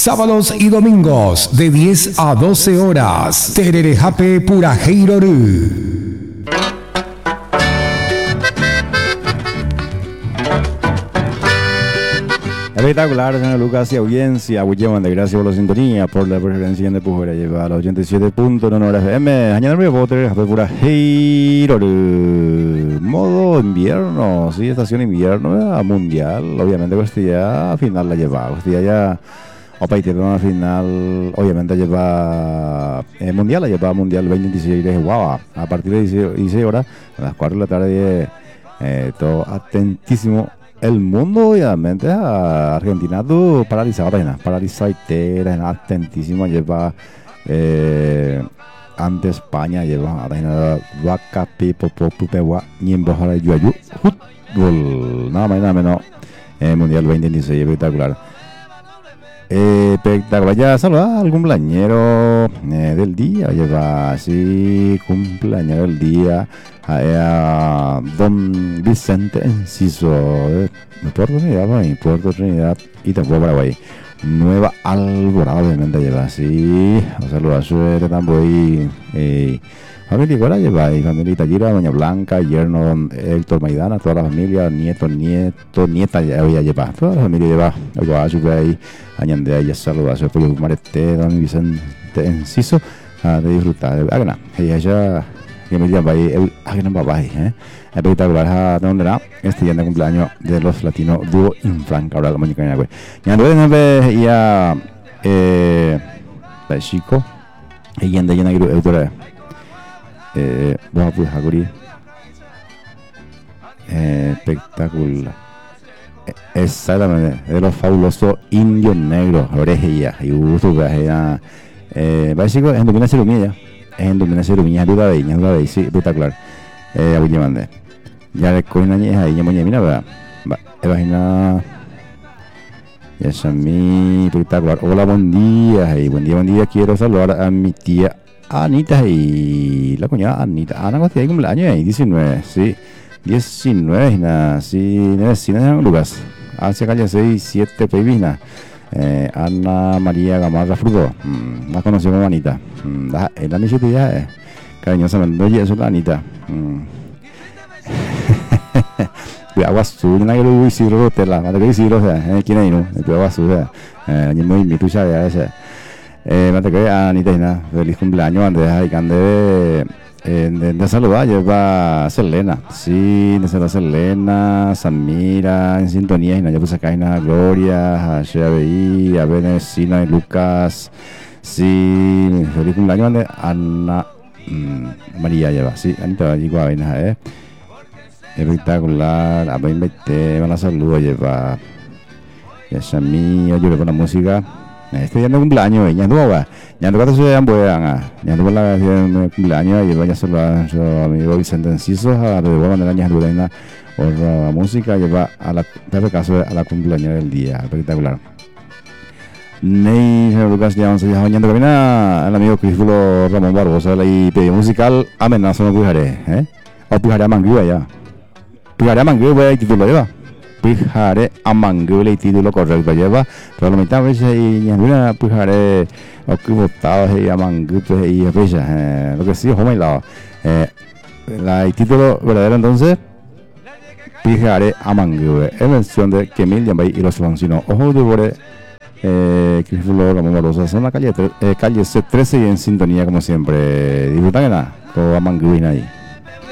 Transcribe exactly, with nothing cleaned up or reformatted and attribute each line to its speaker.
Speaker 1: Sábados y domingos de diez a doce horas. Tererejape Purajeirorú.
Speaker 2: Espectacular, señor Lucas y audiencia. Muchas gracias por la sintonía, por la preferencia de Pujera. Lleva a los ochenta y siete punto nueve F M. Añadirme Potter, Purajeirorú. Modo invierno, sí, estación invierno, mundial. Obviamente, pues ya final la lleva. Pues ya. Opa, y tiene una final, obviamente lleva eh, mundial, la lleva mundial veinte veintiséis de Guava. A partir de dieciséis horas, a las cuatro de la tarde, eh, todo atentísimo. El mundo, obviamente, a Argentina, tú paralizado, paralizado y tera, atentísimo, lleva eh, ante España, lleva vaca, pipo, popo, pewa, ni en bajara, yuayu, fútbol, nada más y nada menos, eh, mundial veinte veintiséis, espectacular. Eh, espectacular, ya saludar al cumpleañero eh, del día, lleva así, cumpleañero del día. A, a don Vicente Enciso de, de Puerto Trinidad, ¿no? Puerto Trinidad y tampoco Paraguay. Nueva Alborada, obviamente lleva así. O saludo a suerte también. Eh, familia Iguala lleva, y familia Itallira, Doña Blanca, yerno don Héctor Maidana, toda la familia, nieto, nieto, nieta, ya voy a llevar. Toda la familia lleva, algo a su ahí, añandea y saludo a su pollo Marete, don Vicente Enciso, a de disfrutar. Hagan nada, ella ya. Que me llama ahí, el Agnan Babay, ¿eh? Espectacular, ¿a dónde era? Este día de cumpleaños de los latinos dúo Infranca, ahora la mañana, güey. Ya no deben ya, eh, la chico, y ya anda llena de autora, eh, vamos a poder hacer, eh, espectacular, exactamente, de los fabulosos indios negros, oreja, y gusto, ya, eh, básico, en domina cirugía. En donde nace Rumiña, duda de ella, duda de ella, sí, espectacular. Eh, a William Mande. Ya le cogen a ella, ella, moña, mira, va, va, imagina. Ya es a mí, espectacular. Hola, buen día, y buen día, buen día. Quiero saludar a mi tía Anita y la cuñada Anita. Ana, ¿cuánto hay cumpleaños? diecinueve, sí, diecinueve, nada, sí, vecina de Lucas. Hacia calle seis, siete, Pevina. Eh, Ana María Gamarra Fruto, mm, más conocida como Anita. Mm, la, la mi ya es cariñosamente, oye, eso es la Anita. Mm. Agua azul, no hay que decir rotela, no hay que decir, o sea, ¿quién hay no? El agua azul, o sea, eh, muy mi tuya ya ese. Eh, me que Anita y nada, feliz cumpleaños, Andrés, y que ande Eh, de, de saludar lleva Selena, sí, de saludar Selena, Samira, en sintonía, y ya puse acá a Gloria, a Xavi, a Venecina y Lucas, sí, feliz cumpleaños de Ana mmm, María lleva, sí, Anita Vallico a Venas, eh, espectacular, a veinte, van a saludar lleva, y a Xami, yo le pongo la música. Este día de cumpleaños, ya no va, ya no va a ser ya no va a ser cumpleaños y vaya a ser a su amigo Vicente Enciso a de buena manera ya no por la música lleva a la de caso a la cumpleaños del día, espectacular. Ney Lucas ya vamos a viajar mañana camina el amigo Crisfulo Ramón Barbosa y pedido musical amenaza no pujaré, eh, o pujaré a Manguía ya, pujaré a Manguía voy a título lleva. Pujaré a Mangué el título correcto lleva, pero la mitad veces y una pujaré o que votado y a Mangué pues y a veces eh, lo que sí es como la eh, la el título verdadero entonces pujaré a Mangué en mención de Kemil Yambay y los Fancinos ojo de bore eh Crisfulo Ramón Barbosa son la calle eh, calle C trece y en sintonía como siempre disfrutan nada con a Mangué ahí.